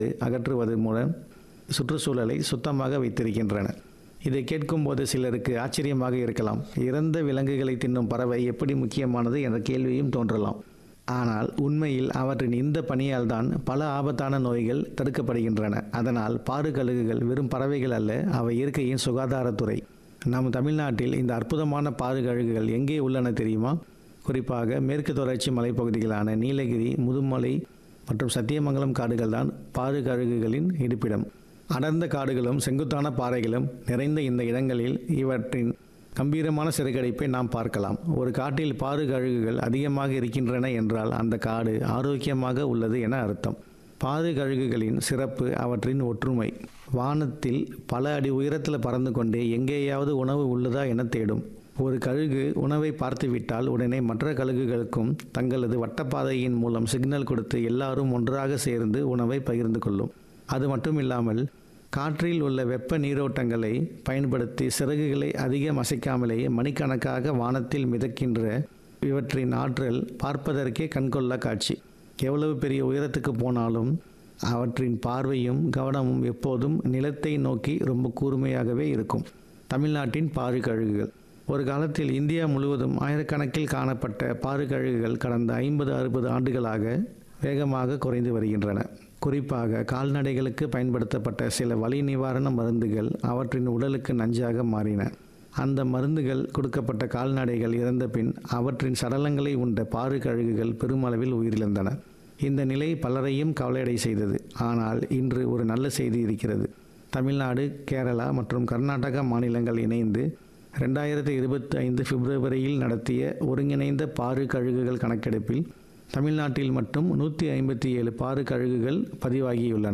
அகற்றுவது மூலம் சுற்றுச்சூழலை சுத்தமாக வைத்திருக்கின்றன. இதை கேட்கும்போது சிலருக்கு ஆச்சரியமாக இருக்கலாம். இறந்த விலங்குகளை தின்னும் பறவை எப்படி முக்கியமானது என்ற கேள்வியும் தோன்றலாம். ஆனால் உண்மையில் அவற்றின் இந்த பணியால் தான் பல ஆபத்தான நோய்கள் தடுக்கப்படுகின்றன. அதனால் பாருகழுகுகள் வெறும் பறவைகள் அல்ல, அவை இயற்கையின் சுகாதாரத்துறை. நம் தமிழ்நாட்டில் இந்த அற்புதமான பாருகழுகுகள் எங்கே உள்ளன தெரியுமா? குறிப்பாக மேற்கு தொடர்ச்சி மலைப்பகுதிகளான நீலகிரி, முதுமலை மற்றும் சத்தியமங்கலம் காடுகள் தான் பாருகழுகுகளின் இருப்பிடம். அடர்ந்த காடுகளும் செங்குத்தான பாறைகளும் நிறைந்த இந்த இடங்களில் இவற்றின் கம்பீரமான சிறகடிப்பை நாம் பார்க்கலாம். ஒரு காட்டில் பாருகழுகுகள் அதிகமாக இருக்கின்றன என்றால் அந்த காடு ஆரோக்கியமாக உள்ளது என அர்த்தம். பாருகழுகுகளின் சிறப்பு அவற்றின் ஒற்றுமை. வானத்தில் பல அடி உயரத்தில் பறந்து கொண்டே எங்கேயாவது உணவு உள்ளதா என தேடும். ஒரு கழுகு உணவை பார்த்துவிட்டால் உடனே மற்ற கழுகுகளுக்கும் தங்களது வட்டப்பாதையின் மூலம் சிக்னல் கொடுத்து எல்லாரும் ஒன்றாக சேர்ந்து உணவை பகிர்ந்து கொள்ளும். அது மட்டும் இல்லாமல் காற்றில் உள்ள வெப்ப நீரோட்டங்களை பயன்படுத்தி சிறகுகளை அதிகம் அசைக்காமலேயே மணிக்கணக்காக வானத்தில் மிதக்கின்ற இவற்றின் ஆற்றல் பார்ப்பதற்கே கண்கொள்ளா காட்சி. எவ்வளவு பெரிய உயரத்துக்கு போனாலும் அவற்றின் பார்வையும் கவனமும் எப்போதும் நிலத்தை நோக்கி ரொம்ப கூர்மையாகவே இருக்கும். தமிழ்நாட்டின் பாருகழுகுகள். ஒரு காலத்தில் இந்தியா முழுவதும் ஆயிரக்கணக்கில் காணப்பட்ட பாருகழுகுகள் கடந்த 50-60 ஆண்டுகளாக வேகமாக குறைந்து வருகின்றன. குறிப்பாக கால்நடைகளுக்கு பயன்படுத்தப்பட்ட சில வலி நிவாரண மருந்துகள் அவற்றின் உடலுக்கு நஞ்சாக மாறின. அந்த மருந்துகள் கொடுக்கப்பட்ட கால்நடைகள் இறந்த பின் அவற்றின் சடலங்களை உண்ட பாருகழுகுகள் பெருமளவில் உயிரிழந்தன. இந்த நிலை பலரையும் கவலையடை செய்தது. ஆனால் இன்று ஒரு நல்ல செய்தி இருக்கிறது. தமிழ்நாடு, கேரளா மற்றும் கர்நாடகா மாநிலங்கள் இணைந்து 2025 பிப்ரவரியில் நடத்திய ஒருங்கிணைந்த பாருகழுகுகள் கணக்கெடுப்பில் தமிழ்நாட்டில் மட்டும் 157 பாருகழுகுகள் பதிவாகியுள்ளன.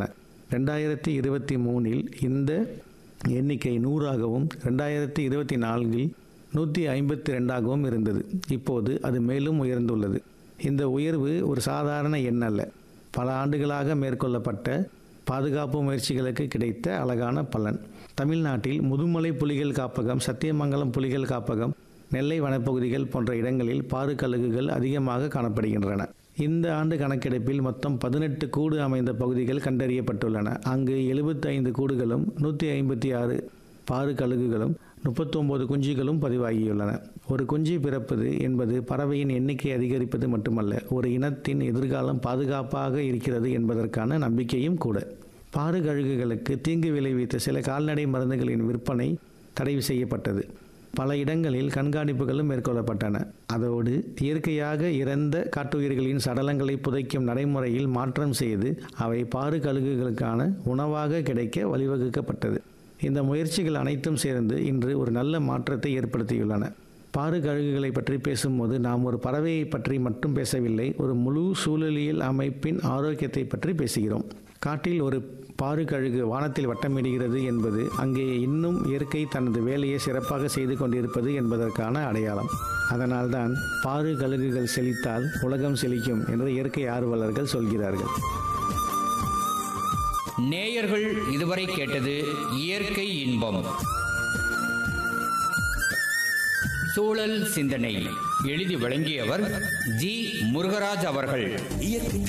2023இல் இந்த எண்ணிக்கை 100ஆகவும் 2024இல் 152ஆகவும் இருந்தது. இப்போது அது மேலும் உயர்ந்துள்ளது. இந்த உயர்வு ஒரு சாதாரண எண் அல்ல. பல ஆண்டுகளாக மேற்கொள்ளப்பட்ட பாதுகாப்பு முயற்சிகளுக்கு கிடைத்த அழகான பலன். தமிழ்நாட்டில் முதுமலை புலிகள் காப்பகம், சத்தியமங்கலம் புலிகள் காப்பகம், நெல்லை வனப்பகுதிகள் போன்ற இடங்களில் பாருகழுகுகள் அதிகமாக காணப்படுகின்றன. இந்த ஆண்டு கணக்கெடுப்பில் மொத்தம் 18 கூடு அமைந்த பகுதிகள் கண்டறியப்பட்டுள்ளன. அங்கு 75 கூடுகளும் 156 பாருகழுகுகளும் 39 குஞ்சுகளும் பதிவாகியுள்ளன. ஒரு குஞ்சு பிறப்பது என்பது பறவையின் எண்ணிக்கை அதிகரிப்பது மட்டுமல்ல, ஒரு இனத்தின் எதிர்காலம் பாதுகாப்பாக இருக்கிறது என்பதற்கான நம்பிக்கையும் கூட. பாருகழுகுகளுக்கு தீங்கு விளைவித்த சில கால்நடை மருந்துகளின் விற்பனை தடை செய்யப்பட்டது. பல இடங்களில் கண்காணிப்புகளும் மேற்கொள்ளப்பட்டன. அதோடு இயற்கையாக இறந்த காட்டுயிர்களின் சடலங்களை புதைக்கும் நடைமுறையில் மாற்றம் செய்து அவை பாருகழுகுகளுக்கான உணவாக கிடைக்க வழிவகுக்கப்பட்டது. இந்த முயற்சிகள் அனைத்தும் சேர்ந்து இன்று ஒரு நல்ல மாற்றத்தை ஏற்படுத்தியுள்ளன. பாருகழுகுகளை பற்றி பேசும்போது நாம் ஒரு பறவையை பற்றி மட்டும் பேசவில்லை, ஒரு முழு சூழலியல் அமைப்பின் ஆரோக்கியத்தை பற்றி பேசுகிறோம். காட்டில் ஒரு பாருகழுகு வானத்தில் வட்டமிடுகிறது என்பது அங்கே இன்னும் இயற்கை தனது வேலையை சிறப்பாக செய்து கொண்டிருப்பது என்பதற்கான அடையாளம். அதனால்தான் பாருகழுகுகள் செழித்தால் உலகம் செழிக்கும் என்று இயற்கை ஆர்வலர்கள் சொல்கிறார்கள். நேயர்கள் இதுவரை கேட்டது இயற்கை இன்பம். சூழல் சிந்தனை எழுதி வழங்கியவர் ஜி. முருகராஜ் அவர்கள்.